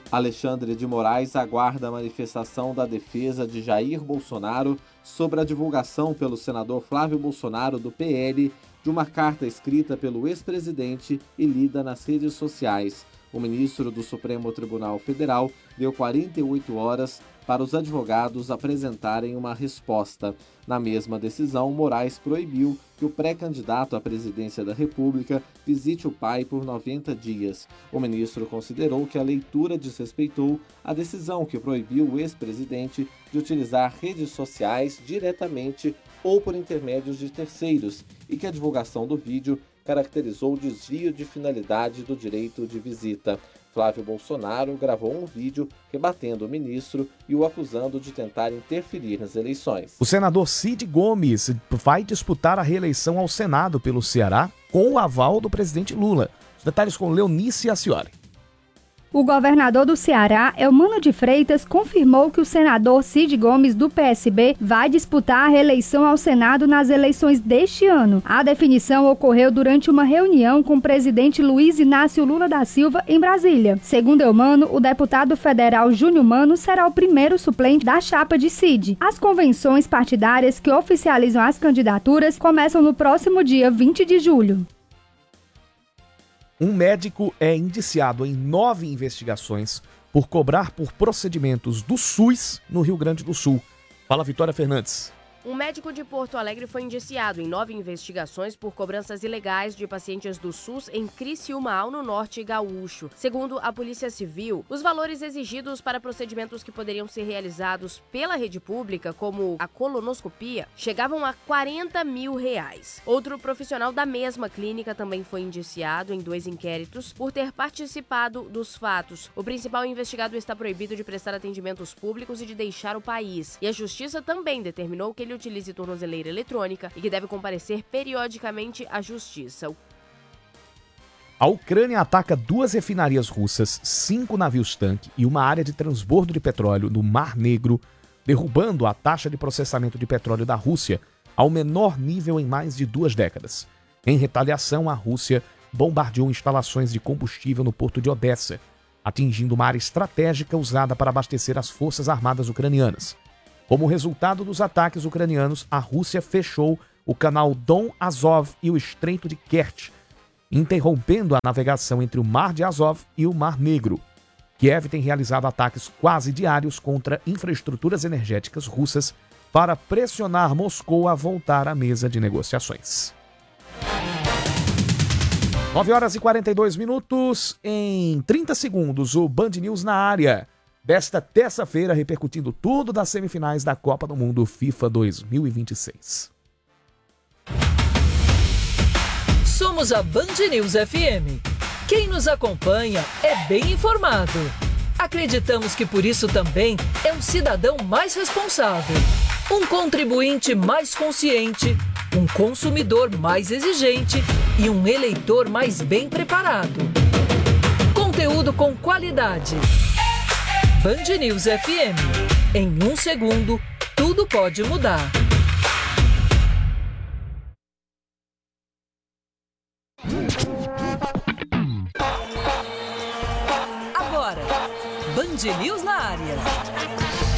Alexandre de Moraes aguarda a manifestação da defesa de Jair Bolsonaro sobre a divulgação pelo senador Flávio Bolsonaro, do PL, de uma carta escrita pelo ex-presidente e lida nas redes sociais. O ministro do Supremo Tribunal Federal deu 48 horas para os advogados apresentarem uma resposta. Na mesma decisão, Moraes proibiu que o pré-candidato à presidência da República visite o pai por 90 dias. O ministro considerou que a leitura desrespeitou a decisão que proibiu o ex-presidente de utilizar redes sociais diretamente ou por intermédios de terceiros e que a divulgação do vídeo caracterizou o desvio de finalidade do direito de visita. Flávio Bolsonaro gravou um vídeo rebatendo o ministro e o acusando de tentar interferir nas eleições. O senador Cid Gomes vai disputar a reeleição ao Senado pelo Ceará com o aval do presidente Lula. Os detalhes com Leonice Acioli. O governador do Ceará, Eumano de Freitas, confirmou que o senador Cid Gomes, do PSB, vai disputar a reeleição ao Senado nas eleições deste ano. A definição ocorreu durante uma reunião com o presidente Luiz Inácio Lula da Silva, em Brasília. Segundo Eumano, o deputado federal Júnior Mano será o primeiro suplente da chapa de Cid. As convenções partidárias que oficializam as candidaturas começam no próximo dia 20 de julho. Um médico é indiciado em 9 investigações por cobrar por procedimentos do SUS no Rio Grande do Sul. Fala, Vitória Fernandes. Um médico de Porto Alegre foi indiciado em 9 investigações por cobranças ilegais de pacientes do SUS em Criciúma, no Norte Gaúcho. Segundo a Polícia Civil, os valores exigidos para procedimentos que poderiam ser realizados pela rede pública, como a colonoscopia, chegavam a R$40 mil. Outro profissional da mesma clínica também foi indiciado em 2 inquéritos por ter participado dos fatos. O principal investigado está proibido de prestar atendimentos públicos e de deixar o país. E a Justiça também determinou que ele utilize tornozeleira eletrônica e que deve comparecer periodicamente à Justiça. A Ucrânia ataca 2 refinarias russas, 5 navios-tanque e uma área de transbordo de petróleo no Mar Negro, derrubando a taxa de processamento de petróleo da Rússia ao menor nível em mais de 2 décadas. Em retaliação, a Rússia bombardeou instalações de combustível no porto de Odessa, atingindo uma área estratégica usada para abastecer as forças armadas ucranianas. Como resultado dos ataques ucranianos, a Rússia fechou o canal Dom Azov e o Estreito de Kerch, interrompendo a navegação entre o Mar de Azov e o Mar Negro. Kiev tem realizado ataques quase diários contra infraestruturas energéticas russas para pressionar Moscou a voltar à mesa de negociações. 9 horas e 42 minutos. Em 30 segundos, o Band News na área desta terça-feira, repercutindo tudo das semifinais da Copa do Mundo FIFA 2026. Somos a Band News FM. Quem nos acompanha é bem informado. Acreditamos que por isso também é um cidadão mais responsável, um contribuinte mais consciente, um consumidor mais exigente e um eleitor mais bem preparado. Conteúdo com qualidade. Band News FM. Em 1 segundo, tudo pode mudar. Agora, Band News na área.